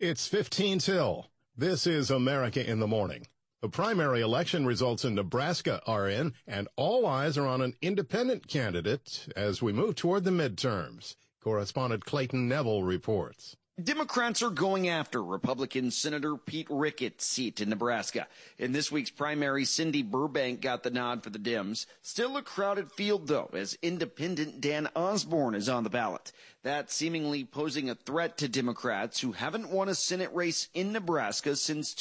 It's 15 till. This is America in the Morning. The primary election results in Nebraska are in, and all eyes are on an independent candidate as we move toward the midterms. Correspondent Clayton Neville reports. Democrats are going after Republican Senator Pete Ricketts' seat in Nebraska. In this week's primary, Cindy Burbank got the nod for the Dems. Still a crowded field, though, as independent Dan Osborne is on the ballot. That seemingly posing a threat to Democrats who haven't won a Senate race in Nebraska since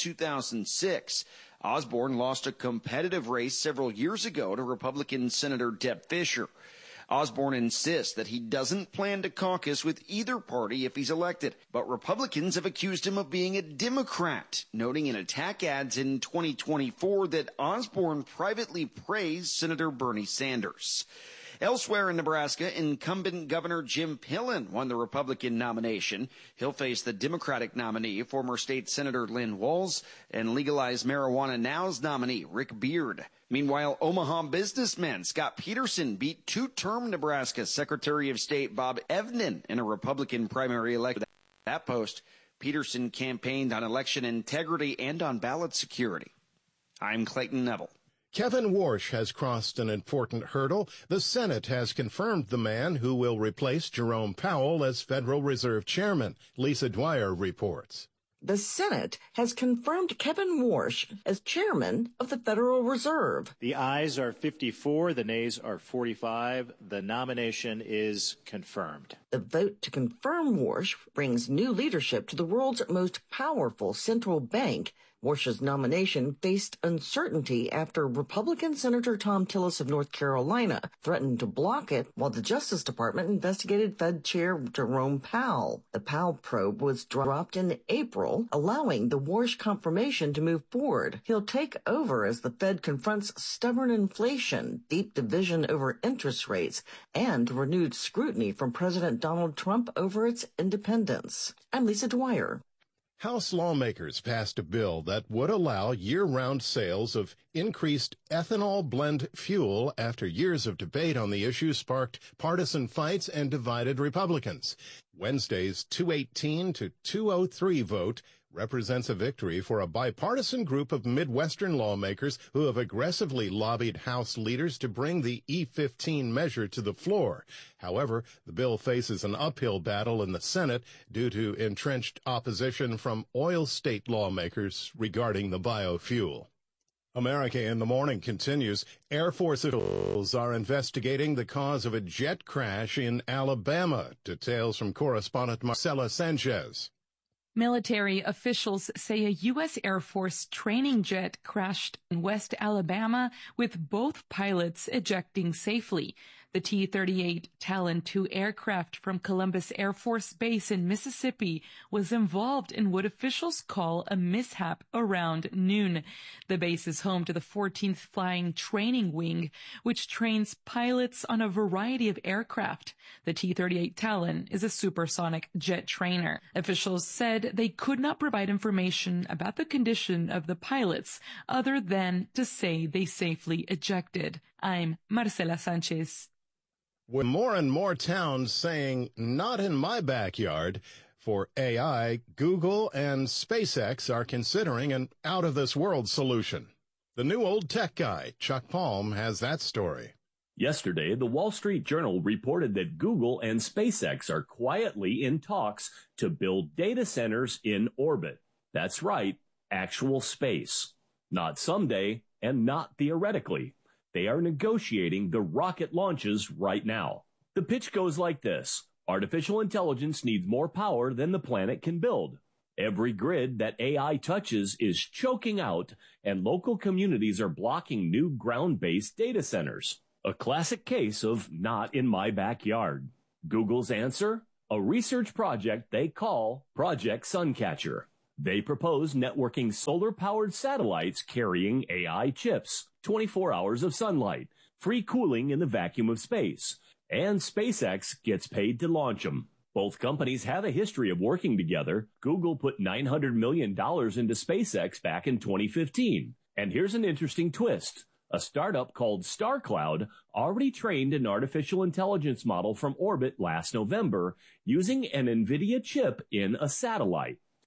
2006. Osborne lost a competitive race several years ago to Republican Senator Deb Fischer. Osborne insists that he doesn't plan to caucus with either party if he's elected, but Republicans have accused him of being a Democrat, noting in attack ads in 2024 that Osborne privately praised Senator Bernie Sanders. Elsewhere in Nebraska, incumbent Governor Jim Pillen won the Republican nomination. He'll face the Democratic nominee, former State Senator Lynn Walz, and Legalize Marijuana Now's nominee, Rick Beard. Meanwhile, Omaha businessman Scott Peterson beat two-term Nebraska Secretary of State Bob Evnen in a Republican primary election. That post, Peterson campaigned on election integrity and on ballot security. I'm Clayton Neville. Kevin Warsh has crossed an important hurdle. The Senate has confirmed the man who will replace Jerome Powell as Federal Reserve Chairman. Lisa Dwyer reports. The Senate has confirmed Kevin Warsh as chairman of the Federal Reserve. The ayes are 54, the nays are 45. The nomination is confirmed. The vote to confirm Warsh brings new leadership to the world's most powerful central bank. Warsh's nomination faced uncertainty after Republican Senator Thom Tillis of North Carolina threatened to block it while the Justice Department investigated Fed Chair Jerome Powell. The Powell probe was dropped in April, allowing the Warsh confirmation to move forward. He'll take over as the Fed confronts stubborn inflation, deep division over interest rates, and renewed scrutiny from President Donald Trump over its independence. I'm Lisa Dwyer. House lawmakers passed a bill that would allow year-round sales of increased ethanol blend fuel after years of debate on the issue sparked partisan fights and divided Republicans. Wednesday's 218 to 203 vote represents a victory for a bipartisan group of Midwestern lawmakers who have aggressively lobbied House leaders to bring the E15 measure to the floor. However, the bill faces an uphill battle in the Senate due to entrenched opposition from oil state lawmakers regarding the biofuel. America in the Morning continues. Air Force officials are investigating the cause of a jet crash in Alabama. Details from correspondent Marcela Sanchez. Military officials say a U.S. Air Force training jet crashed in West Alabama with both pilots ejecting safely. The T-38 Talon II aircraft from Columbus Air Force Base in Mississippi was involved in what officials call a mishap around noon. The base is home to the 14th Flying Training Wing, which trains pilots on a variety of aircraft. The T-38 Talon is a supersonic jet trainer. Officials said they could not provide information about the condition of the pilots other than to say they safely ejected. I'm Marcela Sanchez. With more and more towns saying, "Not in my backyard," for AI, Google and SpaceX are considering an out-of-this-world solution. The new old tech guy, Chuck Palm, has that story. Yesterday, the Wall Street Journal reported that Google and SpaceX are quietly in talks to build data centers in orbit. That's right, actual space. Not someday, and not theoretically. They are negotiating the rocket launches right now. The pitch goes like this. Artificial intelligence needs more power than the planet can build. Every grid that AI touches is choking out, and local communities are blocking new ground-based data centers. A classic case of not in my backyard. Google's answer? A research project they call Project Suncatcher. They propose networking solar-powered satellites carrying AI chips, 24 hours of sunlight, free cooling in the vacuum of space, and SpaceX gets paid to launch them. Both companies have a history of working together. Google put $900 million into SpaceX back in 2015. And here's an interesting twist. A startup called StarCloud already trained an artificial intelligence model from orbit last November using an NVIDIA chip in a satellite.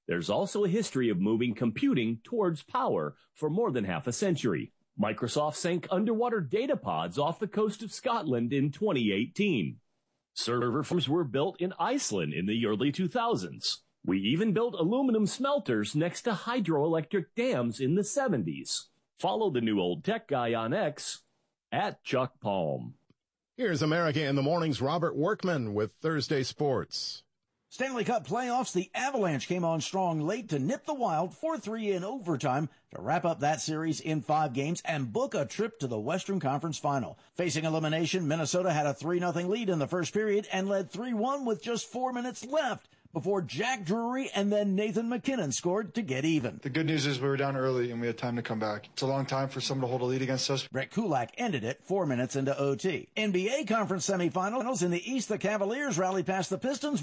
There's also a history of moving computing towards power for more than half a century. Microsoft sank underwater data pods off the coast of Scotland in 2018. Server farms were built in Iceland in the early 2000s. We even built aluminum smelters next to hydroelectric dams in the 70s. Follow the new old tech guy on X at Chuck Palm. Here's America in the Morning's Robert Workman with Thursday Sports. Stanley Cup playoffs, the Avalanche came on strong late to nip the Wild 4-3 in overtime to wrap up that series in 5 games and book a trip to the Western Conference Final. Facing elimination, Minnesota had a 3-0 lead in the first period and led 3-1 with just 4 minutes left before Jack Drury and then Nathan McKinnon scored to get even. The good news is we were down early and we had time to come back. It's a long time for someone to hold a lead against us. Brett Kulak ended it 4 minutes into OT. NBA Conference semifinals in the East, the Cavaliers rallied past the Pistons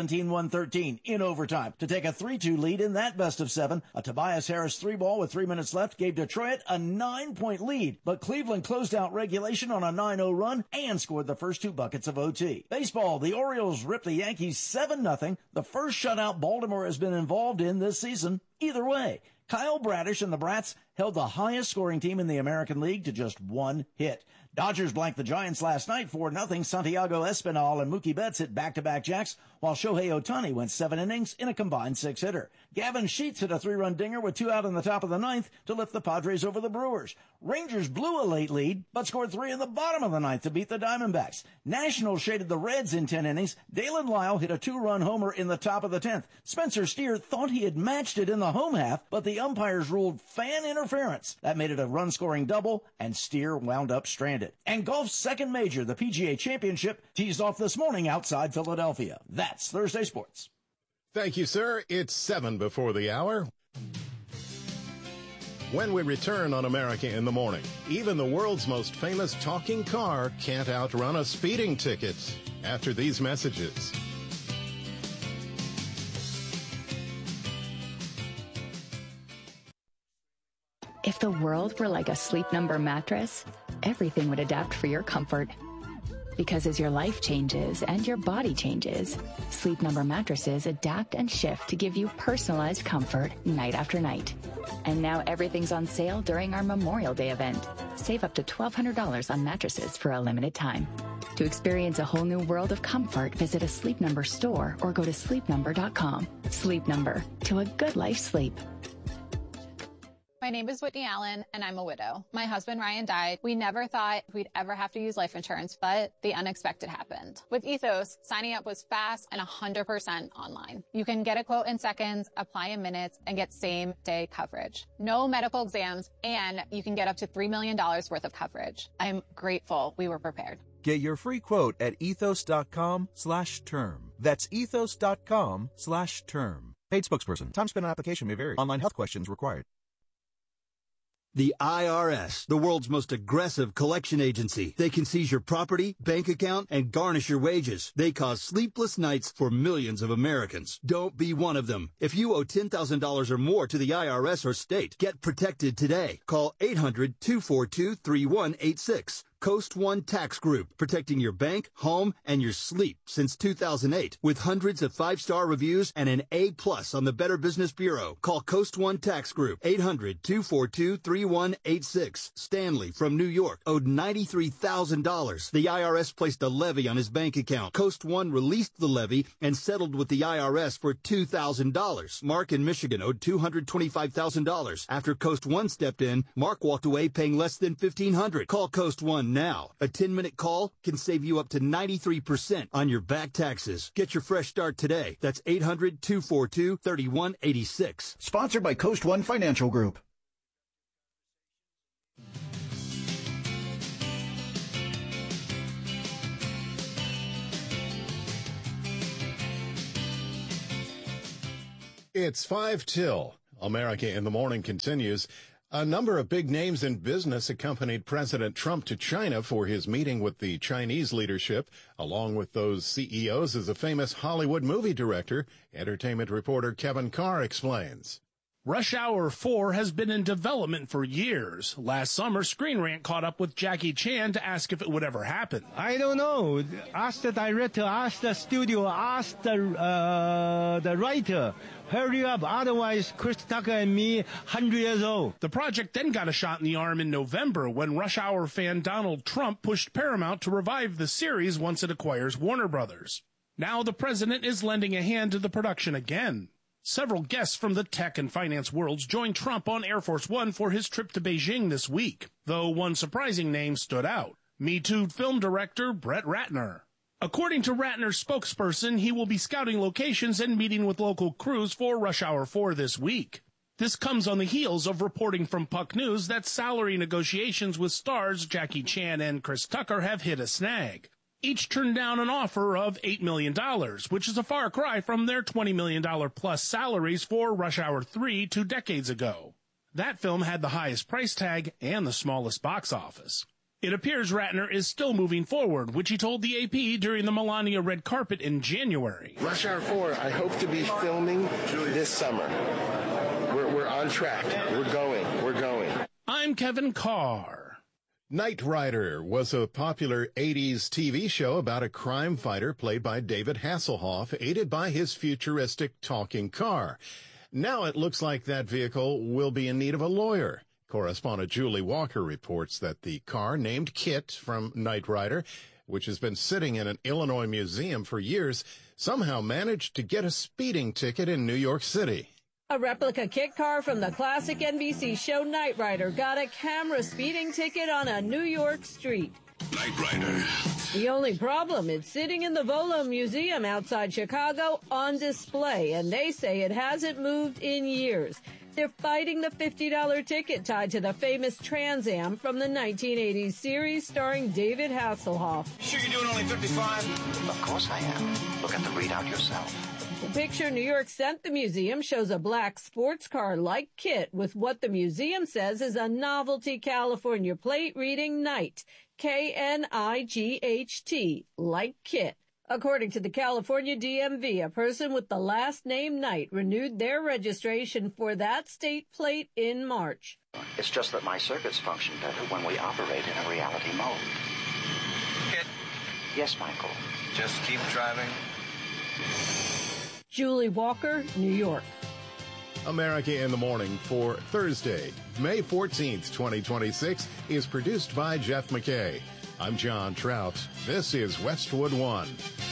117-113 in overtime to take a 3-2 lead in that best of 7. A Tobias Harris 3-ball with 3 minutes left gave Detroit a 9-point lead, but Cleveland closed out regulation on a 9-0 run and scored the first 2 buckets of OT. Baseball, the Orioles ripped the Yankees 7-0. The first shutout Baltimore has been involved in this season. Either way, Kyle Bradish and the Brats held the highest scoring team in the American League to just 1 hit. Dodgers blanked the Giants last night 4-0. Santiago Espinal and Mookie Betts hit back-to-back jacks, while Shohei Ohtani went 7 innings in a combined 6-hitter. Gavin Sheets hit a 3-run dinger with 2 out in the top of the 9th to lift the Padres over the Brewers. Rangers blew a late lead, but scored 3 in the bottom of the 9th to beat the Diamondbacks. Nationals shaded the Reds in 10 innings. Dalen Lyle hit a 2-run homer in the top of the 10th. Spencer Steer thought he had matched it in the home half, but the umpires ruled fan interference. That made it a run-scoring double, and Steer wound up stranded. And golf's second major, the PGA Championship, teased off this morning outside Philadelphia. That's Thursday Sports. Thank you, sir. It's 7 before the hour. When we return on America in the Morning, even the world's most famous talking car can't outrun a speeding ticket. After these messages. If the world were like a Sleep Number mattress, everything would adapt for your comfort. Because as your life changes and your body changes, Sleep Number mattresses adapt and shift to give you personalized comfort night after night. And now everything's on sale during our Memorial Day event. Save up to $1,200 on mattresses for a limited time. To experience a whole new world of comfort, visit a Sleep Number store or go to sleepnumber.com. Sleep Number, to a good life sleep. My name is Whitney Allen, and I'm a widow. My husband, Ryan, died. We never thought we'd ever have to use life insurance, but the unexpected happened. With Ethos, signing up was fast and 100% online. You can get a quote in seconds, apply in minutes, and get same-day coverage. No medical exams, and you can get up to $3 million worth of coverage. I'm grateful we were prepared. Get your free quote at ethos.com/term. That's ethos.com/term. Paid spokesperson. Time spent on application may vary. Online health questions required. The IRS, the world's most aggressive collection agency. They can seize your property, bank account, and garnish your wages. They cause sleepless nights for millions of Americans. Don't be one of them. If you owe $10,000 or more to the IRS or state, get protected today. Call 800-242-3186. Coast One Tax Group, protecting your bank, home, and your sleep since 2008. With hundreds of 5-star reviews and an A+ on the Better Business Bureau. Call Coast One Tax Group, 800-242-3186. Stanley from New York owed $93,000. The IRS placed a levy on his bank account. Coast One released the levy and settled with the IRS for $2,000. Mark in Michigan owed $225,000. After Coast One stepped in, Mark walked away paying less than $1,500. Call Coast One now. A 10-minute call can save you up to 93% on your back taxes. Get your fresh start today. That's 800-242-3186. Sponsored by Coast One Financial Group. It's 5 till. America in the Morning continues. A number of big names in business accompanied President Trump to China for his meeting with the Chinese leadership. Along with those CEOs is a famous Hollywood movie director. Entertainment reporter Kevin Carr explains. Rush Hour 4 has been in development for years. Last summer, Screen Rant caught up with Jackie Chan to ask if it would ever happen. I don't know. Ask the director, ask the studio, ask the writer. Hurry up, otherwise Chris Tucker and me, 100 years old. The project then got a shot in the arm in November when Rush Hour fan Donald Trump pushed Paramount to revive the series once it acquires Warner Brothers. Now the president is lending a hand to the production again. Several guests from the tech and finance worlds joined Trump on Air Force One for his trip to Beijing this week, though one surprising name stood out: Me Too film director Brett Ratner. According to Ratner's spokesperson, he will be scouting locations and meeting with local crews for Rush Hour 4 this week. This comes on the heels of reporting from Puck News that salary negotiations with stars Jackie Chan and Chris Tucker have hit a snag. Each turned down an offer of $8 million, which is a far cry from their $20 million plus salaries for Rush Hour 3 2 decades ago. That film had the highest price tag and the smallest box office. It appears Ratner is still moving forward, which he told the AP during the Melania red carpet in January. Rush Hour 4, I hope to be filming this summer. We're on track. We're going. I'm Kevin Carr. Knight Rider was a popular 80s TV show about a crime fighter played by David Hasselhoff, aided by his futuristic talking car. Now it looks like that vehicle will be in need of a lawyer. Correspondent Julie Walker reports that the car named Kit from Knight Rider, which has been sitting in an Illinois museum for years, somehow managed to get a speeding ticket in New York City. A replica kit car from the classic NBC show Knight Rider got a camera speeding ticket on a New York street. Knight Rider. The only problem, it's sitting in the Volo Museum outside Chicago on display, and they say it hasn't moved in years. They're fighting the $50 ticket tied to the famous Trans Am from the 1980s series starring David Hasselhoff. Sure you're doing only 55? Of course I am. Look at the readout yourself. The picture New York sent the museum shows a black sports car like Kit with what the museum says is a novelty California plate reading Knight, K-N-I-G-H-T, like Kit. According to the California DMV, a person with the last name Knight renewed their registration for that state plate in March. It's just that my circuits function better when we operate in a reality mode. Kit? Yes, Michael. Just keep driving. Julie Walker, New York. America in the Morning for Thursday, May 14th, 2026, is produced by Jeff McKay. I'm John Trout. This is Westwood One.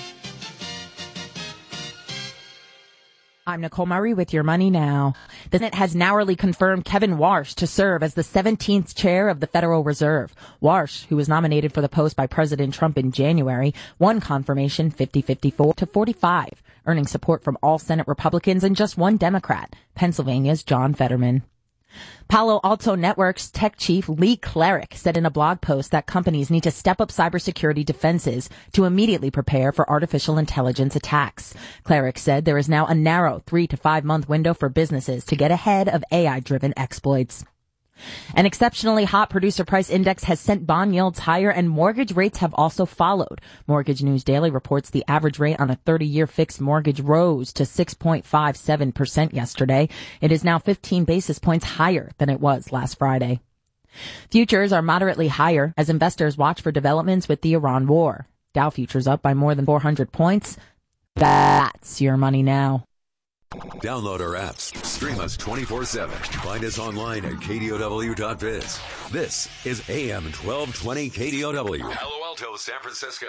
I'm Nicole Murray with Your Money Now. The Senate has narrowly confirmed Kevin Warsh to serve as the 17th chair of the Federal Reserve. Warsh, who was nominated for the post by President Trump in January, won confirmation 50-54 to 45, earning support from all Senate Republicans and just one Democrat, Pennsylvania's John Fetterman. Palo Alto Networks tech chief Lee Cleric said in a blog post that companies need to step up cybersecurity defenses to immediately prepare for artificial intelligence attacks. Cleric said there is now a narrow 3 to 5 month window for businesses to get ahead of AI-driven exploits. An exceptionally hot producer price index has sent bond yields higher and mortgage rates have also followed. Mortgage News Daily reports the average rate on a 30-year fixed mortgage rose to 6.57% yesterday. It is now 15 basis points higher than it was last Friday. Futures are moderately higher as investors watch for developments with the Iran war. Dow futures up by more than 400 points. That's Your Money Now. Download our apps. Stream us 24/7. Find us online at KDOW.biz. This is AM 1220 KDOW. Palo Alto, San Francisco.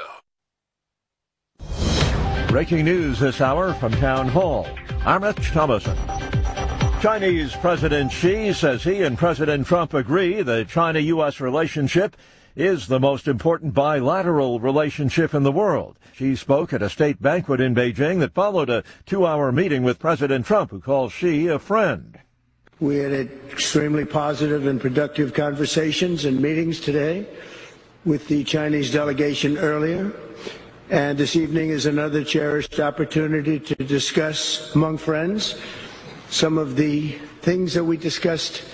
Breaking news this hour from Town Hall. I'm Rich Thomason. Chinese President Xi says he and President Trump agree the China-U.S. relationship is the most important bilateral relationship in the world. Xi spoke at a state banquet in Beijing that followed a 2-hour meeting with President Trump, who calls Xi a friend. We had extremely positive and productive conversations and meetings today with the Chinese delegation earlier. And this evening is another cherished opportunity to discuss among friends some of the things that we discussed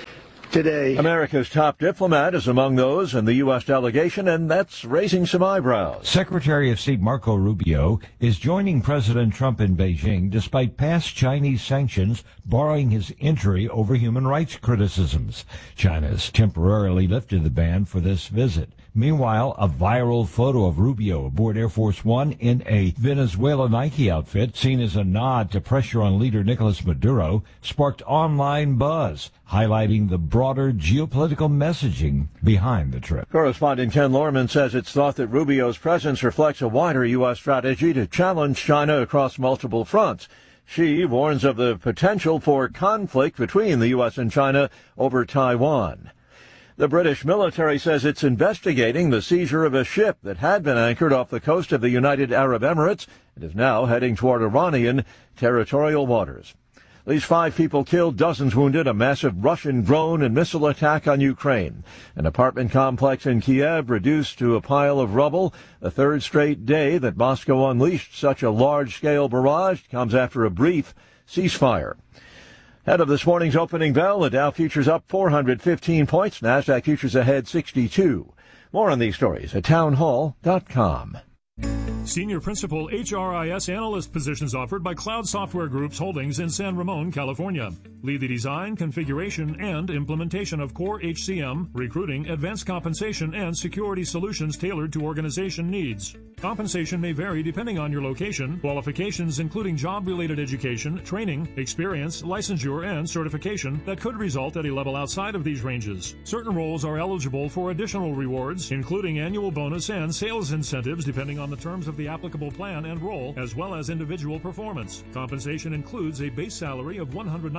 today. America's top diplomat is among those in the U.S. delegation, and that's raising some eyebrows. Secretary of State Marco Rubio is joining President Trump in Beijing despite past Chinese sanctions barring his entry over human rights criticisms. China has temporarily lifted the ban for this visit. Meanwhile, a viral photo of Rubio aboard Air Force One in a Venezuela Nike outfit, seen as a nod to pressure on leader Nicolas Maduro, sparked online buzz, highlighting the broader geopolitical messaging behind the trip. Correspondent Ken Lorman says it's thought that Rubio's presence reflects a wider U.S. strategy to challenge China across multiple fronts. She warns of the potential for conflict between the U.S. and China over Taiwan. The British military says it's investigating the seizure of a ship that had been anchored off the coast of the United Arab Emirates and is now heading toward Iranian territorial waters. At least 5 people killed, dozens wounded, a massive Russian drone and missile attack on Ukraine. An apartment complex in Kiev reduced to a pile of rubble. The third straight day that Moscow unleashed such a large-scale barrage comes after a brief ceasefire. Ahead of this morning's opening bell, the Dow futures up 415 points. NASDAQ futures ahead 62. More on these stories at townhall.com. Senior Principal HRIS Analyst positions offered by Cloud Software Group's holdings in San Ramon, California. Lead the design, configuration, and implementation of core HCM, recruiting, advanced compensation, and security solutions tailored to organization needs. Compensation may vary depending on your location. Qualifications including job-related education, training, experience, licensure, and certification that could result at a level outside of these ranges. Certain roles are eligible for additional rewards, including annual bonus and sales incentives depending on the terms of the applicable plan and role, as well as individual performance. Compensation includes a base salary of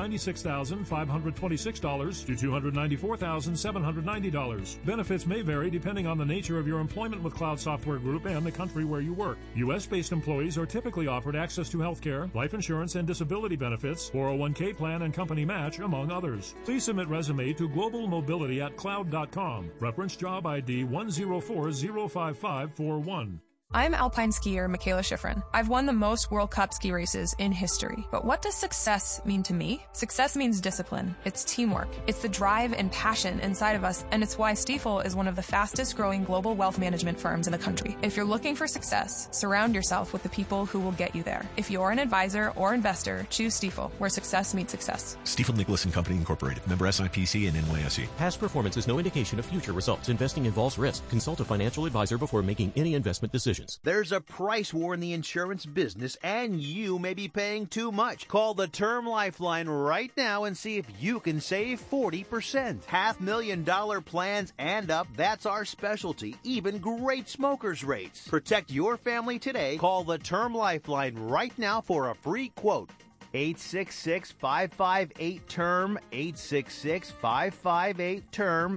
$196,526 to $294,790. Benefits may vary depending on the nature of your employment with Cloud Software Group and the country where you work. U.S.-based employees are typically offered access to health care, life insurance and disability benefits, 401k plan and company match, among others. Please submit resume to globalmobility@cloud.com. Reference job ID 104-05541. I'm alpine skier Michaela Schifrin. I've won the most World Cup ski races in history. But what does success mean to me? Success means discipline. It's teamwork. It's the drive and passion inside of us, and it's why Stifel is one of the fastest growing global wealth management firms in the country. If you're looking for success, surround yourself with the people who will get you there. If you're an advisor or investor, choose Stifel, where success meets success. Stifel Nicholas & Company Incorporated. Member SIPC and NYSE. Past performance is no indication of future results. Investing involves risk. Consult a financial advisor before making any investment decisions. There's a price war in the insurance business, and you may be paying too much. Call the Term Lifeline right now and see if you can save 40%. $500,000 plans and up, that's our specialty. Even great smokers' rates. Protect your family today. Call the Term Lifeline right now for a free quote. 866-558-TERM, 866-558-TERM,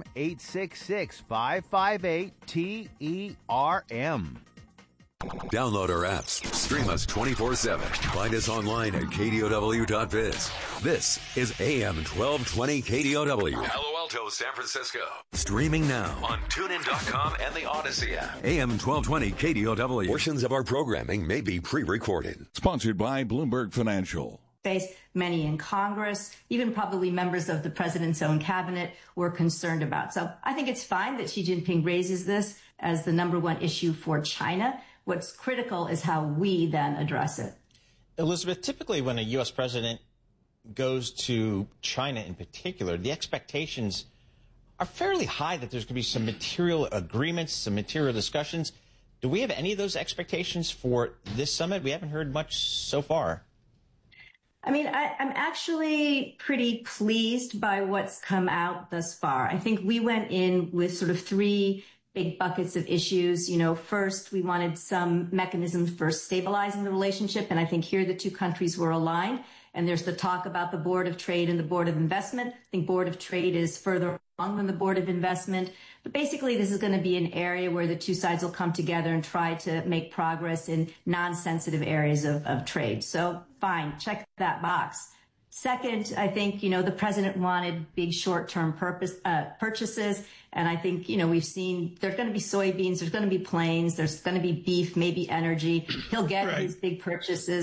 866-558-TERM. Download our apps. Stream us 24/7. Find us online at KDOW.biz. This is AM 1220 KDOW. Palo Alto, San Francisco. Streaming now on TuneIn.com and the Odyssey app. AM 1220 KDOW. Portions of our programming may be pre-recorded. Sponsored by Bloomberg Financial. Many in Congress, even probably members of the president's own cabinet, were concerned about. So I think it's fine that Xi Jinping raises this as the number one issue for China. What's critical is how we then address it. Elizabeth, typically when a U.S. president goes to China in particular, the expectations are fairly high that there's going to be some material agreements, some material discussions. Do we have any of those expectations for this summit? We haven't heard much so far. I mean, I'm actually pretty pleased by what's come out thus far. I think we went in with sort of 3 big buckets of issues. You know, first, we wanted some mechanisms for stabilizing the relationship. And I think here the 2 countries were aligned. And there's the talk about the Board of Trade and the Board of Investment. I think Board of Trade is further along than the Board of Investment. But basically, this is going to be an area where the 2 sides will come together and try to make progress in non-sensitive areas of trade. So fine, check that box. Second, I think, you know, the president wanted big short-term purchases. And I think, you know, we've seen there's going to be soybeans, there's going to be planes, there's going to be beef, maybe energy. He'll get his big purchases.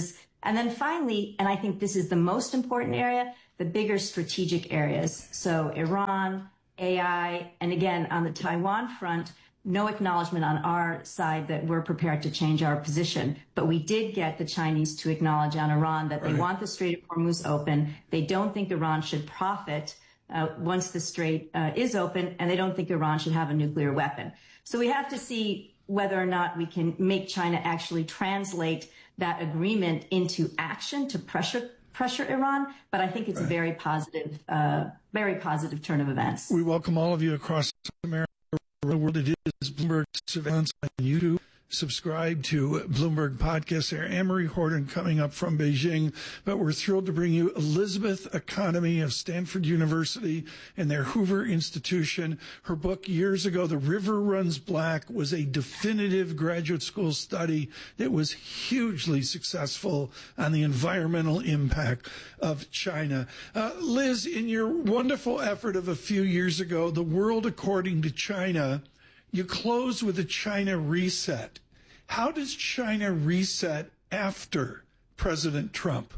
And then finally, and I think this is the most important area, the bigger strategic areas. So Iran, AI, and again, on the Taiwan front, no acknowledgement on our side that we're prepared to change our position. But we did get the Chinese to acknowledge on Iran that they want the Strait of Hormuz open. They don't think Iran should profit once the strait is open, and they don't think Iran should have a nuclear weapon. So we have to see whether or not we can make China actually translate that agreement into action to pressure Iran. But I think it's a very positive turn of events. We welcome all of you across America. The world. It is Bloomberg Surveillance on YouTube. Subscribe to Bloomberg Podcast there. Anne-Marie Horton coming up from Beijing. But we're thrilled to bring you Elizabeth Economy of Stanford University and their Hoover Institution. Her book years ago, The River Runs Black, was a definitive graduate school study that was hugely successful on the environmental impact of China. Liz, in your wonderful effort of a few years ago, The World According to China, you close with a China reset. How does China reset after President Trump?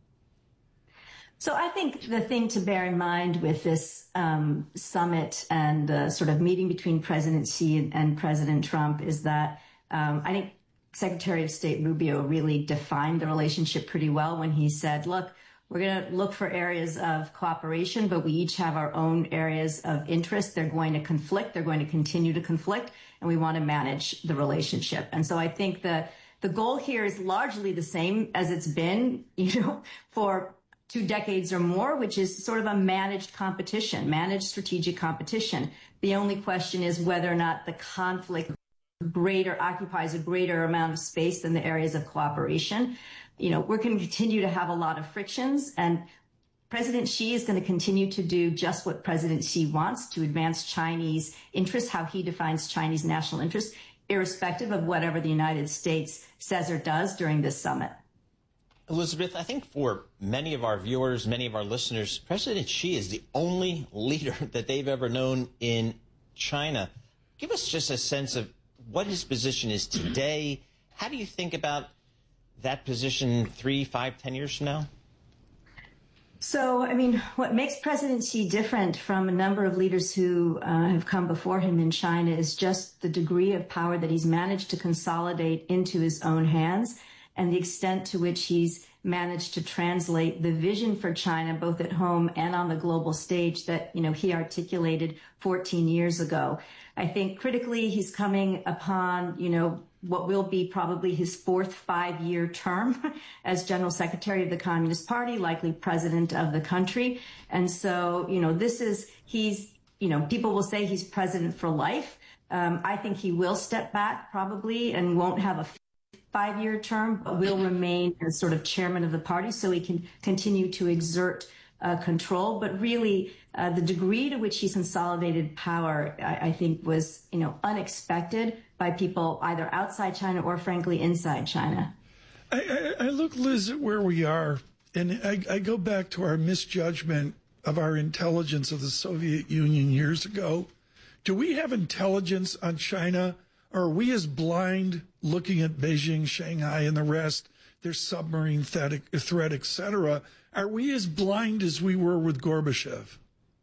So I think the thing to bear in mind with this summit and sort of meeting between President Xi and President Trump is that I think Secretary of State Rubio really defined the relationship pretty well when he said, look, we're going to look for areas of cooperation, but we each have our own areas of interest. They're going to conflict. They're going to continue to conflict, and we want to manage the relationship. And so I think the goal here is largely the same as it's been, for 2 decades or more, which is sort of a managed competition, managed strategic competition. The only question is whether or not the conflict occupies a greater amount of space than the areas of cooperation. We're going to continue to have a lot of frictions, and President Xi is going to continue to do just what President Xi wants to advance Chinese interests, how he defines Chinese national interests, irrespective of whatever the United States says or does during this summit. Elizabeth, I think for many of our viewers, many of our listeners, President Xi is the only leader that they've ever known in China. Give us just a sense of what his position is today. How do you think about that position 3, 5, 10 years from now? So, what makes President Xi different from a number of leaders who have come before him in China is just the degree of power that he's managed to consolidate into his own hands and the extent to which he's managed to translate the vision for China, both at home and on the global stage that, he articulated 14 years ago. I think critically he's coming upon, what will be probably his 4th 5-year term as General Secretary of the Communist Party, likely president of the country. And so, people will say he's president for life. I think he will step back probably and won't have a 5-year term, but will remain as sort of chairman of the party so he can continue to exert control. But really, the degree to which he's consolidated power, I think, was, unexpected by people either outside China or, frankly, inside China. I look, Liz, at where we are, and I go back to our misjudgment of our intelligence of the Soviet Union years ago. Do we have intelligence on China, or are we as blind looking at Beijing, Shanghai, and the rest, their submarine threat, et cetera? Are we as blind as we were with Gorbachev?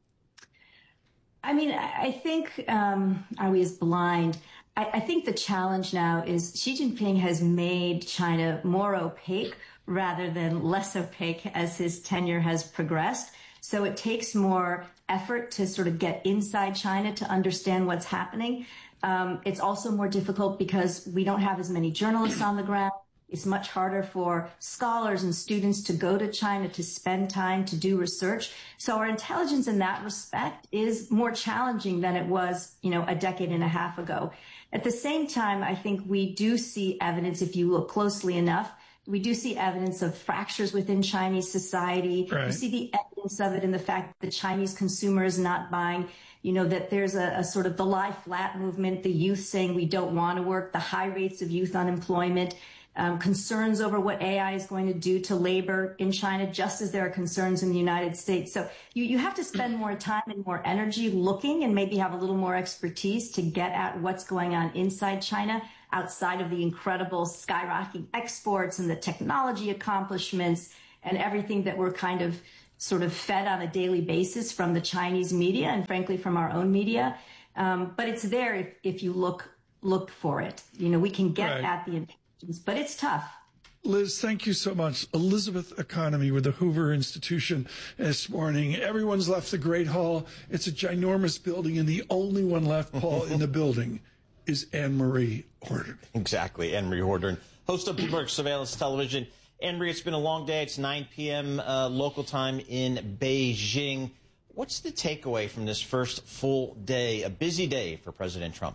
I think, are we as blind? I think the challenge now is Xi Jinping has made China more opaque rather than less opaque as his tenure has progressed. So it takes more effort to sort of get inside China to understand what's happening. It's also more difficult because we don't have as many journalists on the ground. It's much harder for scholars and students to go to China to spend time to do research. So our intelligence in that respect is more challenging than it was, a decade and a half ago. At the same time, I think we do see evidence, if you look closely enough, we do see evidence of fractures within Chinese society. Right. You see the evidence of it in the fact that the Chinese consumer is not buying, that there's a sort of the lie flat movement, the youth saying we don't want to work, the high rates of youth unemployment, concerns over what AI is going to do to labor in China, just as there are concerns in the United States. So you have to spend more time and more energy looking and maybe have a little more expertise to get at what's going on inside China. outside of the incredible skyrocketing exports and the technology accomplishments and everything that we're kind of sort of fed on a daily basis from the Chinese media and frankly from our own media. But it's there if you look for it. You know, we can get at the intentions, but it's tough. Liz, thank you so much. Elizabeth Economy with the Hoover Institution this morning. Everyone's left the Great Hall. It's a ginormous building, and the only one left, Paul, in the building is Anne-Marie Horton. Exactly, Anne-Marie Horton, host of Bloomberg Surveillance Television. Anne-Marie, it's been a long day. It's 9 p.m. Local time in Beijing. What's the takeaway from this first full day, a busy day for President Trump?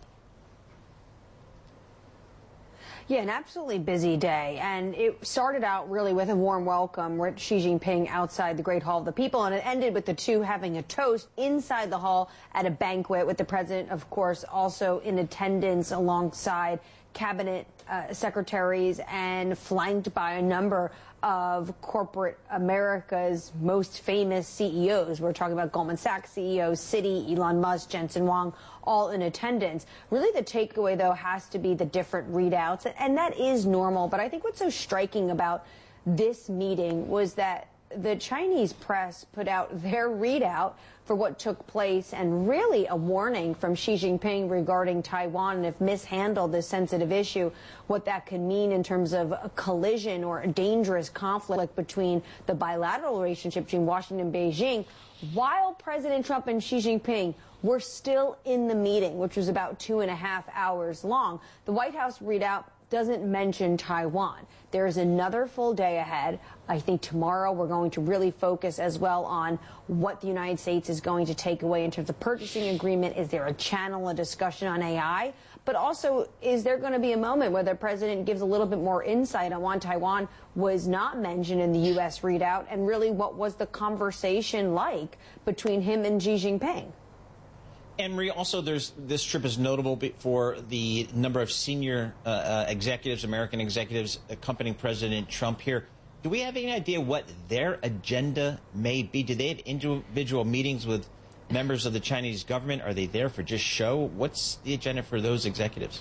Yeah, an absolutely busy day. And it started out really with a warm welcome with Xi Jinping outside the Great Hall of the People. And it ended with the two having a toast inside the hall at a banquet with the president, of course, also in attendance alongside cabinet secretaries and flanked by a number of corporate America's most famous CEOs. We're talking about Goldman Sachs CEO, Citi, Elon Musk, Jensen Huang, all in attendance. Really the takeaway, though, has to be the different readouts, and that is normal. But I think what's so striking about this meeting was that the Chinese press put out their readout for what took place and really a warning from Xi Jinping regarding Taiwan and if mishandled this sensitive issue, what that could mean in terms of a collision or a dangerous conflict between the bilateral relationship between Washington and Beijing, while President Trump and Xi Jinping were still in the meeting, which was about 2.5 hours long. The White House readout doesn't mention Taiwan. There's another full day ahead. I think tomorrow we're going to really focus as well on what the United States is going to take away in terms of purchasing agreement. Is there a channel, a discussion on AI? But also, is there going to be a moment where the president gives a little bit more insight on why Taiwan was not mentioned in the U.S. readout and really what was the conversation like between him and Xi Jinping? Anne-Marie, also, this trip is notable for the number of senior executives, American executives, accompanying President Trump here. Do we have any idea what their agenda may be? Do they have individual meetings with members of the Chinese government? Are they there for just show? What's the agenda for those executives?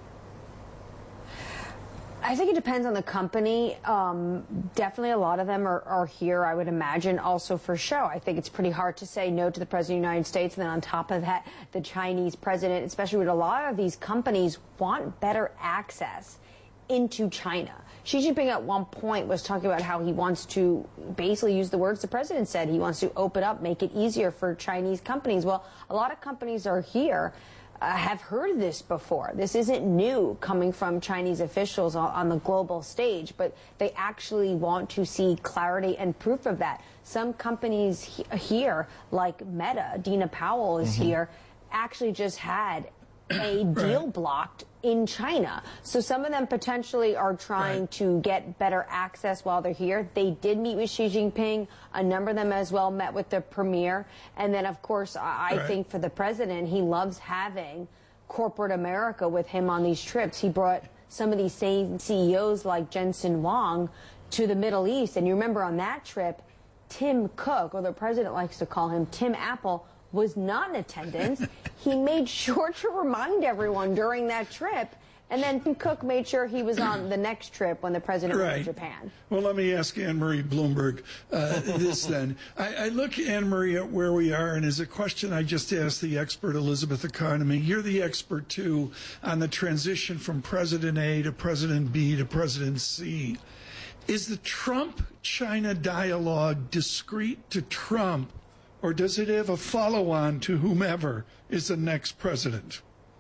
I think it depends on the company. Definitely a lot of them are here, I would imagine, also for show. I think it's pretty hard to say no to the President of the United States. And then on top of that, the Chinese president, especially with a lot of these companies, want better access into China. Xi Jinping at one point was talking about how he wants to basically use the words the president said. He wants to open up, make it easier for Chinese companies. Well, a lot of companies are here. Have heard this before. This isn't new coming from Chinese officials on the global stage, but they actually want to see clarity and proof of that. Some companies here, like Meta, Dina Powell is here, actually just had a deal blocked in China. So some of them potentially are trying to get better access while they're here. They did meet with Xi Jinping. A number of them as well met with the premier. And then, of course, I think for the president, he loves having corporate America with him on these trips. He brought some of these same CEOs like Jensen Huang to the Middle East. And you remember on that trip, Tim Cook, or the president likes to call him Tim Apple, was not in attendance. He made sure to remind everyone during that trip. And then Tim Cook made sure he was on the next trip when the president went to Japan. Well, let me ask Anne-Marie Bloomberg this then. I look, Anne-Marie, at where we are, and as a question I just asked the expert, Elizabeth Economy. You're the expert, too, on the transition from President A to President B to President C. Is the Trump-China dialogue discreet to Trump, or does it have a follow-on to whomever is the next president?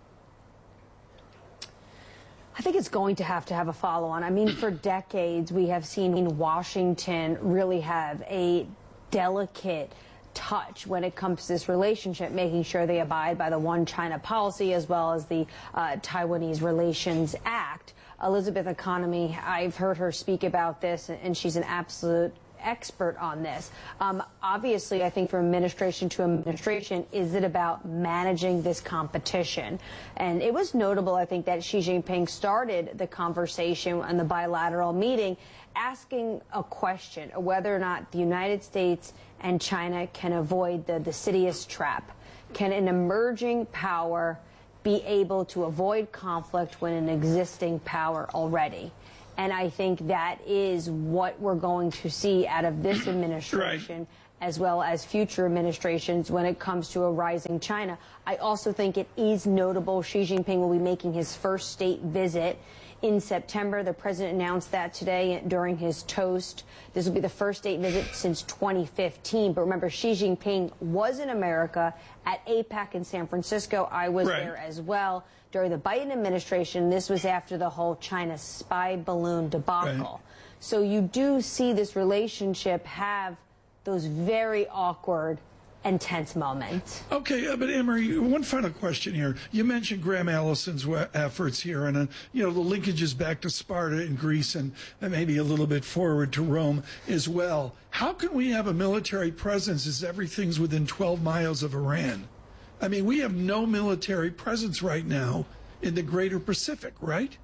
I think it's going to have a follow-on. I mean, for decades, we have seen Washington really have a delicate touch when it comes to this relationship, making sure they abide by the One China policy as well as the Taiwanese Relations Act. Elizabeth Economy, I've heard her speak about this, and she's an absolute expert on this. Obviously, I think from administration to administration, is it about managing this competition? And it was notable, I think, that Xi Jinping started the conversation in the bilateral meeting asking a question of whether or not the United States and China can avoid the Sidious trap. Can an emerging power be able to avoid conflict with an existing power already. And I think that is what we're going to see out of this administration, right, as well as future administrations when it comes to a rising China. I also think it is notable Xi Jinping will be making his first state visit in September. The president announced that today during his toast. This will be the first state visit since 2015. But remember, Xi Jinping was in America at APEC in San Francisco. I was there as well during the Biden administration. This was after the whole China spy balloon debacle. Right. So you do see this relationship have those very awkward and tense moments. Okay, but Anne-Marie, one final question here. You mentioned Graham Allison's efforts here and, the linkages back to Sparta in Greece and maybe a little bit forward to Rome as well. How can we have a military presence as everything's within 12 miles of Iran? I mean, we have no military presence right now in the greater Pacific, right?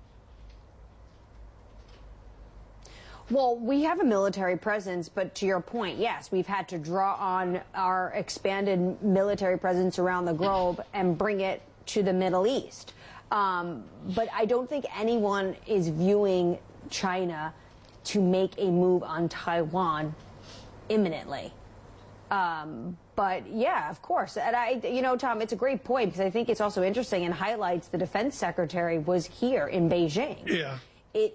Well, we have a military presence, but to your point, yes, we've had to draw on our expanded military presence around the globe and bring it to the Middle East. But I don't think anyone is viewing China to make a move on Taiwan imminently. But yeah, of course. And Tom, it's a great point because I think it's also interesting and highlights the defense secretary was here in Beijing. Yeah. It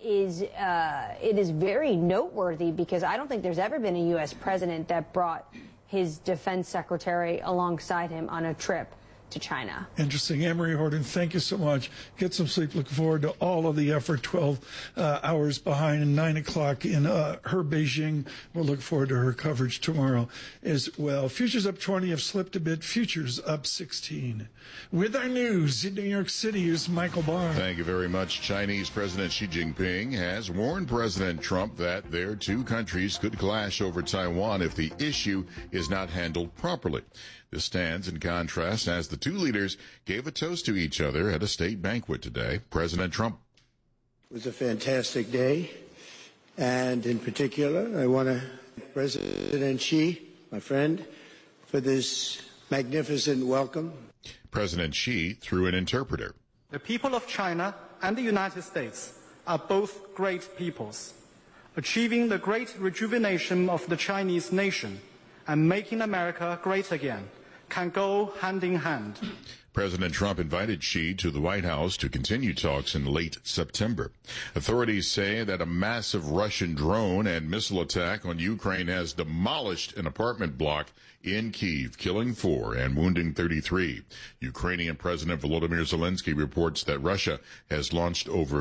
is very noteworthy because I don't think there's ever been a U.S. president that brought his defense secretary alongside him on a trip to China. Interesting. Anne-Marie Horton, thank you so much. Get some sleep. Looking forward to all of the effort. 12 hours behind and 9 o'clock in her Beijing. We'll look forward to her coverage tomorrow as well. Futures up 20 have slipped a bit. Futures up 16. With our news in New York City, here's Michael Barr. Thank you very much. Chinese President Xi Jinping has warned President Trump that their two countries could clash over Taiwan if the issue is not handled properly. This stands in contrast as the two leaders gave a toast to each other at a state banquet today. President Trump. It was a fantastic day. And in particular, I want to thank President Xi, my friend, for this magnificent welcome. President Xi through an interpreter. The people of China and the United States are both great peoples. Achieving the great rejuvenation of the Chinese nation and making America great again can go hand in hand. President Trump invited Xi to the White House to continue talks in late September. Authorities say that a massive Russian drone and missile attack on Ukraine has demolished an apartment block in Kyiv, killing 4 and wounding 33. Ukrainian President Volodymyr Zelensky reports that Russia has launched over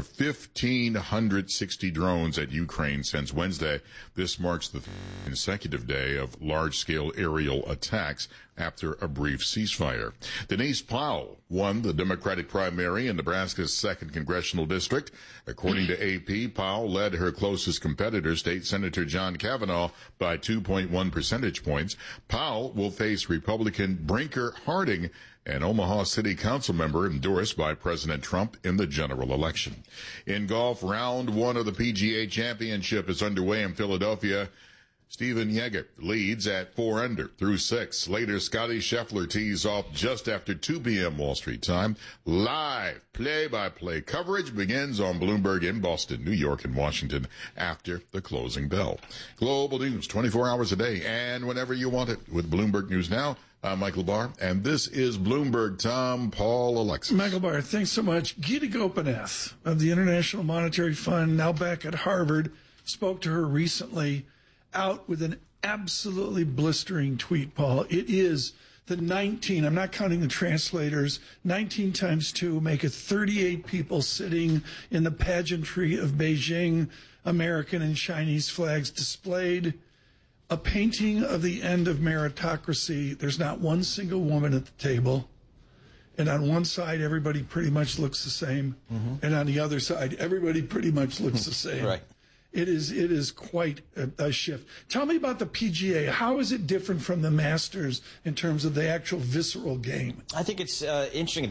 1,560 drones at Ukraine since Wednesday. This marks the consecutive day of large-scale aerial attacks after a brief ceasefire. Denise Powell won the Democratic primary in Nebraska's 2nd Congressional District. According to AP, Powell led her closest competitor, State Senator John Kavanaugh, by 2.1 percentage points. Powell will face Republican Brinker Harding, an Omaha City Council member endorsed by President Trump in the general election. In golf, round 1 of the PGA Championship is underway in Philadelphia. Stephen Yeager leads at 4 under through 6. Later, Scotty Scheffler tees off just after 2 p.m. Wall Street time. Live play-by-play coverage begins on Bloomberg in Boston, New York, and Washington after the closing bell. Global news 24 hours a day and whenever you want it with Bloomberg News Now. I'm Michael Barr, and this is Bloomberg. Tom, Paul, Alexis. Michael Barr, thanks so much. Gita Gopinath of the International Monetary Fund, now back at Harvard, spoke to her recently, out with an absolutely blistering tweet, Paul. It is the 19, I'm not counting the translators, 19 times 2 make it 38 people sitting in the pageantry of Beijing, American and Chinese flags displayed. A painting of the end of meritocracy. There's not one single woman at the table. And on one side, everybody pretty much looks the same. Mm-hmm. And on the other side, everybody pretty much looks the same. Right. It is quite a shift. Tell me about the PGA. How is it different from the Masters in terms of the actual visceral game? I think it's interesting.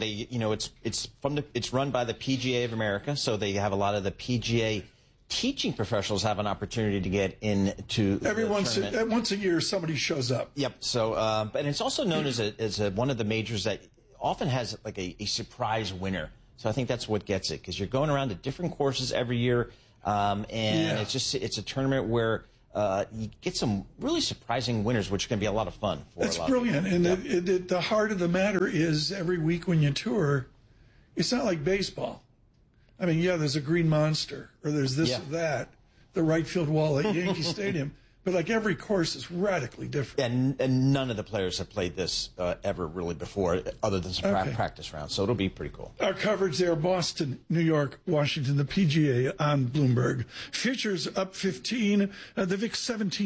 It's run by the PGA of America, so they have a lot of the PGA teaching professionals have an opportunity to get into once a year somebody shows up. Yep. So, but it's also known as one of the majors that often has like a surprise winner. So I think that's what gets it, because you're going around to different courses every year, it's a tournament where you get some really surprising winners, which can be a lot of fun. That's brilliant. And the heart of the matter is every week when you tour, it's not like baseball. I mean, there's a green monster or there's this or that, the right field wall at Yankee Stadium. But like every course is radically different. And none of the players have played this ever really before, other than some practice rounds. So it'll be pretty cool. Our coverage there, Boston, New York, Washington, the PGA on Bloomberg. Futures up 15, the VIX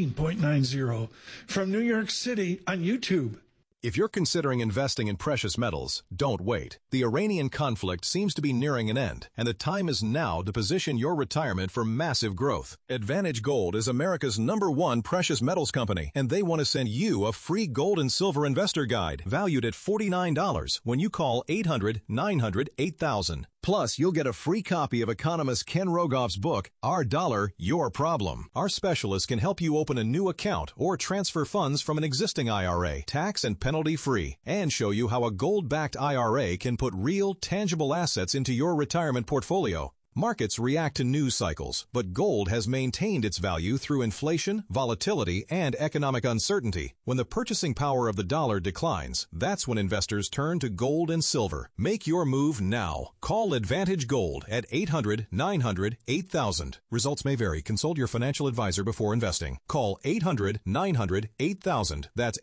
17.90. From New York City on YouTube. If you're considering investing in precious metals, don't wait. The Iranian conflict seems to be nearing an end, and the time is now to position your retirement for massive growth. Advantage Gold is America's #1 precious metals company, and they want to send you a free gold and silver investor guide valued at $49 when you call 800-900-8000. Plus, you'll get a free copy of economist Ken Rogoff's book, Our Dollar, Your Problem. Our specialists can help you open a new account or transfer funds from an existing IRA, tax and penalty-free, and show you how a gold-backed IRA can put real, tangible assets into your retirement portfolio. Markets react to news cycles, but gold has maintained its value through inflation, volatility, and economic uncertainty. When the purchasing power of the dollar declines, that's when investors turn to gold and silver. Make your move now. Call Advantage Gold at 800-900-8000. Results may vary. Consult your financial advisor before investing. Call 800-900-8000. That's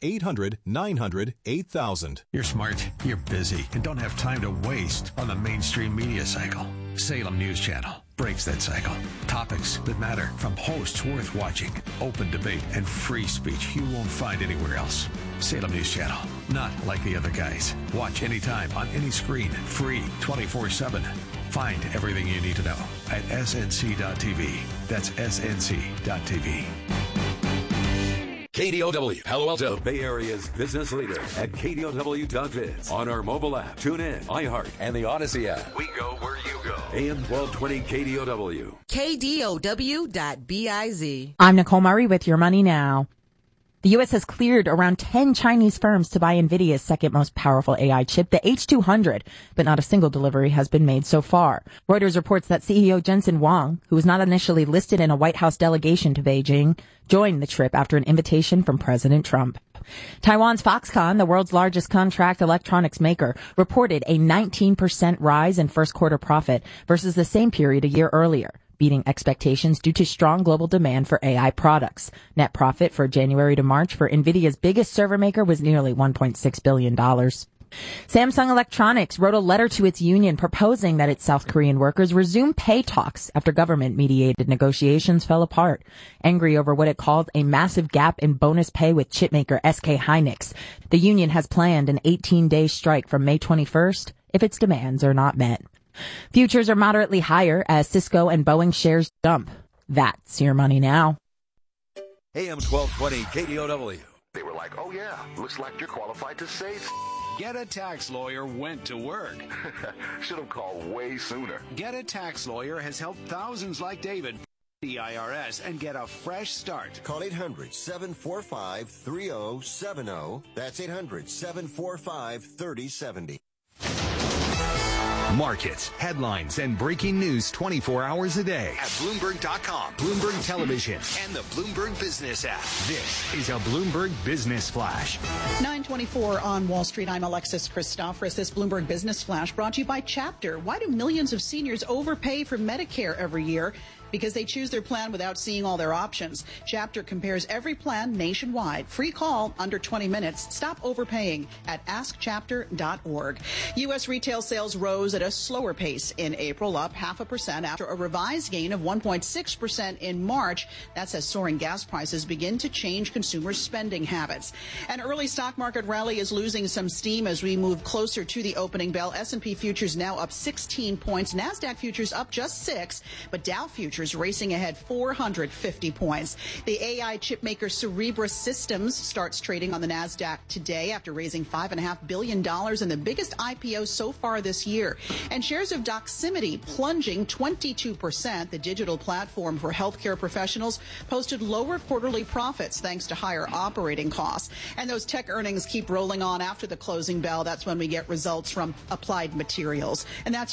800-900-8000. You're smart, you're busy, and don't have time to waste on the mainstream media cycle. Salem News Channel breaks that cycle. Topics that matter from hosts worth watching, open debate, and free speech you won't find anywhere else. Salem News Channel, not like the other guys. Watch anytime on any screen, free 24/7. Find everything you need to know at snc.tv. That's snc.tv. KDOW, Palo Alto, Bay Area's business leader at KDOW.biz. On our mobile app, tune in, iHeart, and the Odyssey app. We go where you go. AM 1220 KDOW. KDOW.biz. I'm Nicole Murray with Your Money Now. The U.S. has cleared around 10 Chinese firms to buy NVIDIA's second most powerful AI chip, the H200, but not a single delivery has been made so far. Reuters reports that CEO Jensen Huang, who was not initially listed in a White House delegation to Beijing, joined the trip after an invitation from President Trump. Taiwan's Foxconn, the world's largest contract electronics maker, reported a 19% rise in first quarter profit versus the same period a year earlier, beating expectations due to strong global demand for AI products. Net profit for January to March for NVIDIA's biggest server maker was nearly $1.6 billion. Samsung Electronics wrote a letter to its union proposing that its South Korean workers resume pay talks after government-mediated negotiations fell apart. Angry over what it called a massive gap in bonus pay with chipmaker SK Hynix, the union has planned an 18-day strike from May 21st if its demands are not met. Futures are moderately higher as Cisco and Boeing shares dump. That's Your Money Now. AM 1220 KDOW. They were like, oh yeah, looks like you're qualified to save. Get a Tax Lawyer went to work. Should have called way sooner. Get a Tax Lawyer has helped thousands like David the IRS and get a fresh start. Call 800-745-3070. That's 800-745-3070. Markets, headlines, and breaking news 24 hours a day at Bloomberg.com, Bloomberg Television, and the Bloomberg Business app. This is a Bloomberg Business Flash. 9:24 on Wall Street. I'm Alexis Christoforous. This Bloomberg Business Flash brought to you by Chapter. Why do millions of seniors overpay for Medicare every year? Because they choose their plan without seeing all their options. Chapter compares every plan nationwide. Free call, under 20 minutes. Stop overpaying at askchapter.org. U.S. retail sales rose at a slower pace in April, up 0.5% after a revised gain of 1.6% in March. That's as soaring gas prices begin to change consumers' spending habits. An early stock market rally is losing some steam as we move closer to the opening bell. S&P futures now up 16 points. NASDAQ futures up just 6, but Dow futures futures racing ahead 450 points. The AI chipmaker Cerebras Systems starts trading on the NASDAQ today after raising $5.5 billion in the biggest IPO so far this year. And shares of Doximity plunging 22%. The digital platform for healthcare professionals posted lower quarterly profits thanks to higher operating costs. And those tech earnings keep rolling on after the closing bell. That's when we get results from Applied Materials. And that's